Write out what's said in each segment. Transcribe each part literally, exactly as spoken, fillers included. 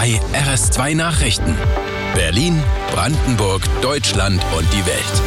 zwei R S zwei Nachrichten. Berlin, Brandenburg, Deutschland und die Welt.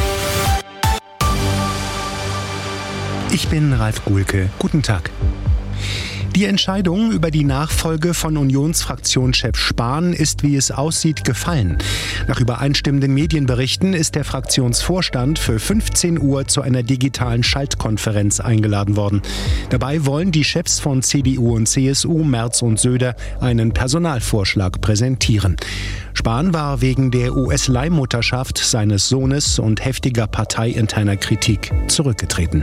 Ich bin Ralf Guhlke. Guten Tag. Die Entscheidung über die Nachfolge von Unionsfraktionschef Spahn ist, wie es aussieht, gefallen. Nach übereinstimmenden Medienberichten ist der Fraktionsvorstand für fünfzehn Uhr zu einer digitalen Schaltkonferenz eingeladen worden. Dabei wollen die Chefs von C D U und C S U, Merz und Söder, einen Personalvorschlag präsentieren. Spahn war wegen der U S-Leihmutterschaft seines Sohnes und heftiger parteiinterner Kritik zurückgetreten.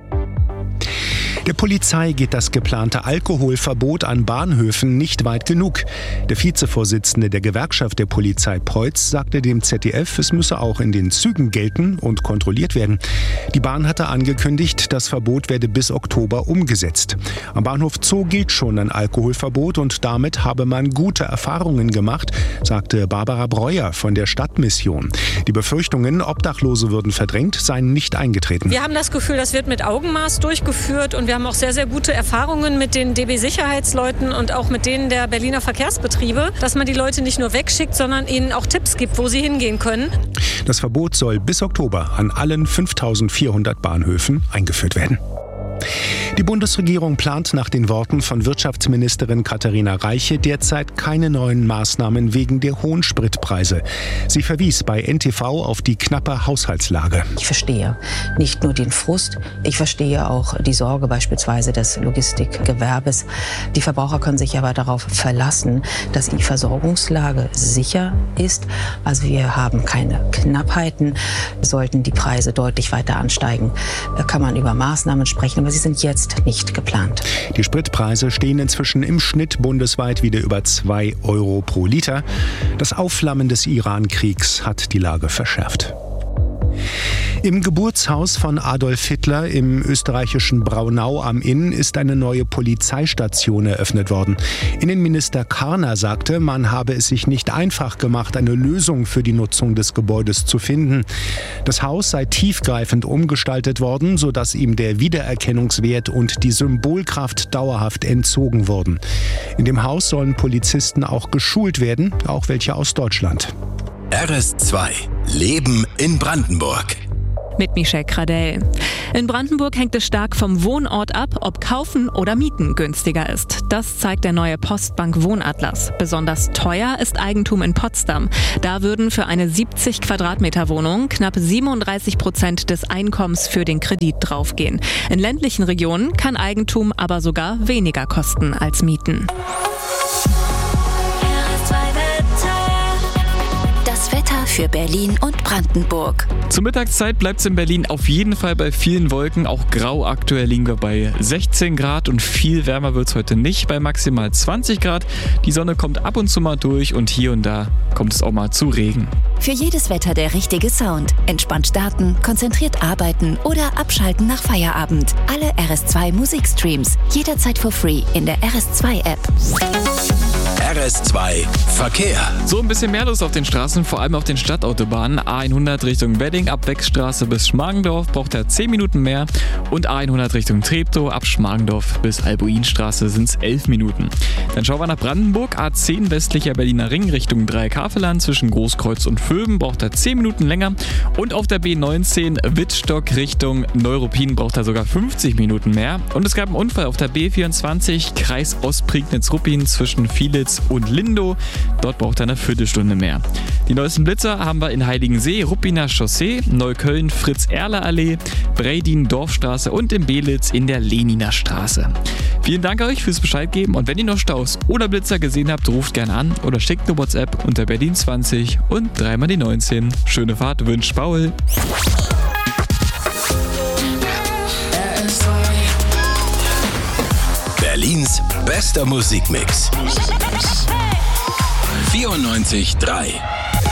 Der Polizei geht das geplante Alkoholverbot an Bahnhöfen nicht weit genug. Der Vizevorsitzende der Gewerkschaft der Polizei, Preutz, sagte dem Z D F, es müsse auch in den Zügen gelten und kontrolliert werden. Die Bahn hatte angekündigt, das Verbot werde bis Oktober umgesetzt. Am Bahnhof Zoo gilt schon ein Alkoholverbot und damit habe man gute Erfahrungen gemacht, sagte Barbara Breuer von der Stadtmission. Die Befürchtungen, Obdachlose würden verdrängt, seien nicht eingetreten. Wir haben das Gefühl, das wird mit Augenmaß durchgeführt und wir haben auch sehr, sehr gute Erfahrungen mit den D B-Sicherheitsleuten und auch mit denen der Berliner Verkehrsbetriebe, dass man die Leute nicht nur wegschickt, sondern ihnen auch Tipps gibt, wo sie hingehen können. Das Verbot soll bis Oktober an allen fünftausendvierhundert Bahnhöfen eingeführt werden. Die Bundesregierung plant nach den Worten von Wirtschaftsministerin Katharina Reiche derzeit keine neuen Maßnahmen wegen der hohen Spritpreise. Sie verwies bei N T V auf die knappe Haushaltslage. Ich verstehe nicht nur den Frust, ich verstehe auch die Sorge beispielsweise des Logistikgewerbes. Die Verbraucher können sich aber darauf verlassen, dass die Versorgungslage sicher ist. Also wir haben keine Knappheiten. Sollten die Preise deutlich weiter ansteigen, kann man über Maßnahmen sprechen, aber sie sind jetzt nicht geplant. Die Spritpreise stehen inzwischen im Schnitt bundesweit wieder über zwei Euro pro Liter. Das Aufflammen des Iran-Kriegs hat die Lage verschärft. Im Geburtshaus von Adolf Hitler im österreichischen Braunau am Inn ist eine neue Polizeistation eröffnet worden. Innenminister Karner sagte, man habe es sich nicht einfach gemacht, eine Lösung für die Nutzung des Gebäudes zu finden. Das Haus sei tiefgreifend umgestaltet worden, sodass ihm der Wiedererkennungswert und die Symbolkraft dauerhaft entzogen wurden. In dem Haus sollen Polizisten auch geschult werden, auch welche aus Deutschland. R S zwei. Leben in Brandenburg. Mit Michelle Kradell. In Brandenburg hängt es stark vom Wohnort ab, ob Kaufen oder Mieten günstiger ist. Das zeigt der neue Postbank Wohnatlas. Besonders teuer ist Eigentum in Potsdam. Da würden für eine siebzig Quadratmeter Wohnung knapp siebenunddreißig Prozent des Einkommens für den Kredit draufgehen. In ländlichen Regionen kann Eigentum aber sogar weniger kosten als Mieten. Für Berlin und Brandenburg. Zur Mittagszeit bleibt es in Berlin auf jeden Fall bei vielen Wolken, auch grau. Aktuell liegen wir bei sechzehn Grad und viel wärmer wird es heute nicht, bei maximal zwanzig Grad. Die Sonne kommt ab und zu mal durch und hier und da kommt es auch mal zu Regen. Für jedes Wetter der richtige Sound. Entspannt starten, konzentriert arbeiten oder abschalten nach Feierabend. Alle R S zwei Musikstreams jederzeit for free in der R S zwei App. R S zwei Verkehr. So ein bisschen mehr los auf den Straßen, vor allem auf den Stadtautobahnen. A hundert Richtung Wedding ab Wechstraße bis Schmargendorf braucht er zehn Minuten mehr. Und A hundert Richtung Treptow ab Schmargendorf bis Albuinstraße sind es elf Minuten. Dann schauen wir nach Brandenburg. A zehn westlicher Berliner Ring Richtung Dreieck-Havelland zwischen Großkreuz und Vöben braucht er zehn Minuten länger. Und auf der B neunzehn Wittstock Richtung Neuruppin braucht er sogar fünfzig Minuten mehr. Und es gab einen Unfall auf der B vierundzwanzig Kreis Ostprignitz-Ruppin zwischen Vielitz und Lindow. Dort braucht er eine Viertelstunde mehr. Die neuesten Blitzer haben wir in Heiligensee, Ruppiner Chaussee, Neukölln, Fritz-Erler-Allee, Breidin, Dorfstraße und in Belitz in der Leniner Straße. Vielen Dank euch fürs Bescheid geben und wenn ihr noch Staus oder Blitzer gesehen habt, ruft gerne an oder schickt eine WhatsApp unter Berlin zwanzig und dreimal die neunzehn. Schöne Fahrt wünscht Paul. Berlins bester Musikmix. vierundneunzig Komma drei